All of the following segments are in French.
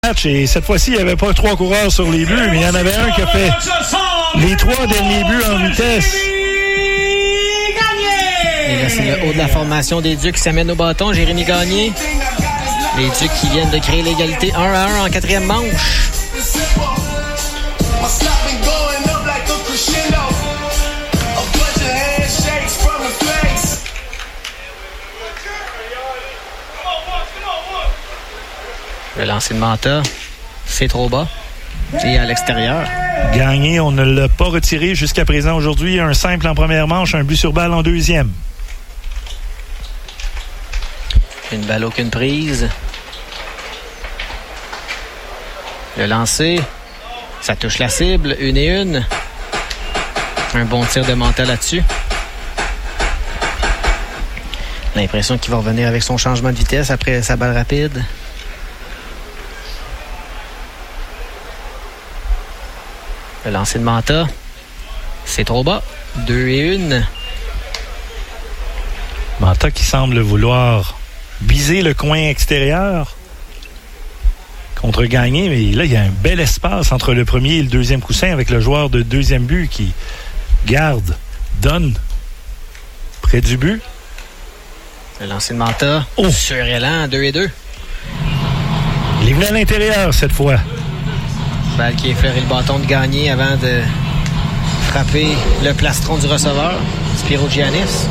match. Et cette fois-ci, il n'y avait pas 3 coureurs sur les buts, mais il y en avait un qui a fait les 3 derniers buts en vitesse. Et là, c'est le haut de la formation des Ducs qui s'amène au bâton. Jérémy Gagné. Les Ducs qui viennent de créer l'égalité 1-1 en 4e manche. Le lancer de Manta, c'est trop bas. Et à l'extérieur. Gagné, on ne l'a pas retiré jusqu'à présent aujourd'hui. Un simple en première manche, un but sur balle en deuxième. Une balle, aucune prise. Le lancer, ça touche la cible, 1-1. Un bon tir de Manta là-dessus. L'impression qu'il va revenir avec son changement de vitesse après sa balle rapide. Le lancer de Manta, c'est trop bas. 2-1. Manta qui semble vouloir viser le coin extérieur contre Gagné, mais là, il y a un bel espace entre le premier et le deuxième coussin avec le joueur de deuxième but qui donne près du but. Le lancer de Manta, sur élan, 2-2. Il est venu à l'intérieur cette fois. Balle qui effleurait le bâton de Gagné avant de frapper le plastron du receveur, Spiro Giannis.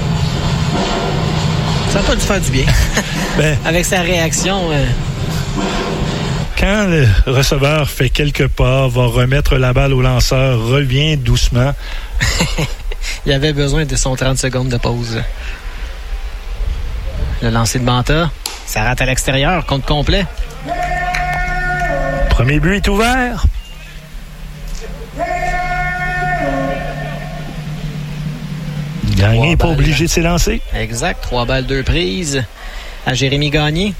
Ça n'a pas dû faire du bien. Avec sa réaction. Quand le receveur fait quelques pas, va remettre la balle au lanceur, revient doucement. Il avait besoin de son 30 secondes de pause. Le lancer de Manta, ça rate à l'extérieur, compte complet. Premier but est ouvert. Gagné n'est pas obligé de s'élancer. Exact. 3 balles, 2 prises à Jérémy Gagné.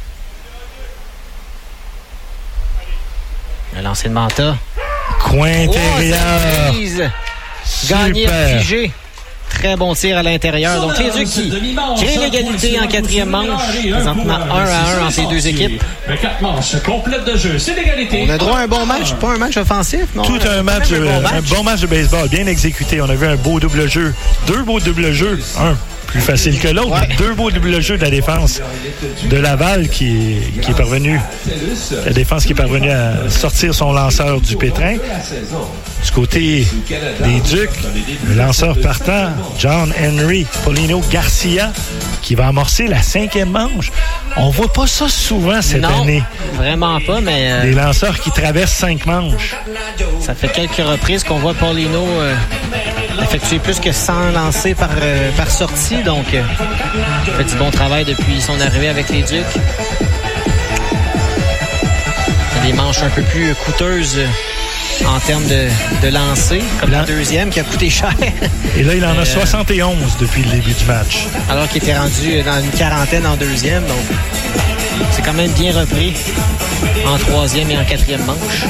Le lancer de Manta. Coin intérieur. Gagné figé. Très bon tir à l'intérieur. Donc, les Ducs qui créent l'égalité en 4e manche. Présentement 1-1 entre les deux équipes. 4 manches complètes de jeu. C'est l'égalité. On a droit à un bon match, pas un match offensif. Mais tout un match, un bon match de baseball, bien exécuté. On a vu un beau double jeu. 2 beaux double jeux. Un plus facile que l'autre. Ouais. 2 beaux double jeux de la défense de Laval qui est parvenu. La défense qui est parvenue à sortir son lanceur du pétrin. Du côté des Ducs, le lanceur partant, John Henry Paulino Garcia, qui va amorcer la 5e manche. On voit pas ça souvent cette année. Vraiment pas, mais... Des lanceurs qui traversent 5 manches. Ça fait quelques reprises qu'on voit Paulino effectuer plus que 100 lancers par sortie. Donc, il fait du bon travail depuis son arrivée avec les Ducs. Il y a des manches un peu plus coûteuses en termes de lancer, comme la deuxième qui a coûté cher. Et là, il en a 71 depuis le début du match. Alors qu'il était rendu dans une quarantaine en deuxième, donc c'est quand même bien repris en 3e et en 4e manche.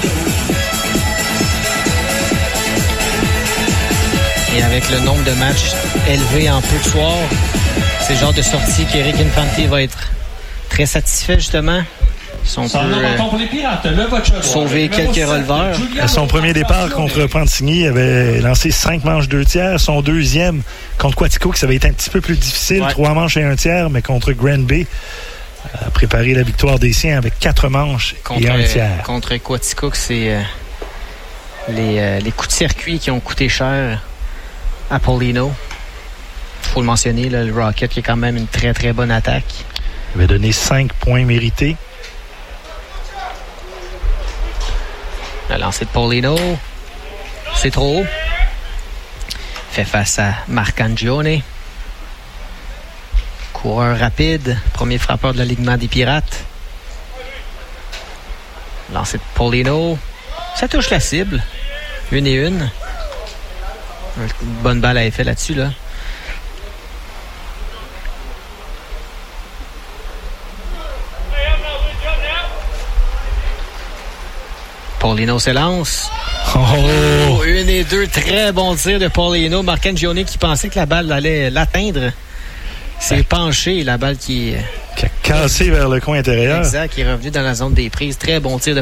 Et avec le nombre de matchs élevé en peu de soirs, c'est le genre de sortie qu'Éric Infante va être très satisfait, justement. On peut sauver quelques releveurs. À son premier départ contre Pantigny, il avait lancé 5 manches 2 tiers. Son deuxième contre Quaticook, ça avait été un petit peu plus difficile. 3 manches et 1 tiers, mais contre Granby, a préparé la victoire des siens avec 4 manches et 1 tiers. Contre Quaticook, c'est les coups de circuit qui ont coûté cher à Paulino. Il faut le mentionner, là, le Rocket qui est quand même une très très bonne attaque. Il avait donné 5 points mérités. Le lancer de Paulino, c'est trop haut. Fait face à Marcangione. Coureur rapide, premier frappeur de l'alignement des Pirates. Lancer de Paulino, ça touche la cible. 1-1. Une bonne balle à effet là-dessus, là. Paulino s'élance. 1 et 2, très bon tir de Paulino. Marcangione qui pensait que la balle allait l'atteindre. C'est penché, la balle qui est Qui a cassé vers le coin intérieur. Exact, il est revenu dans la zone des prises. Très bon tir de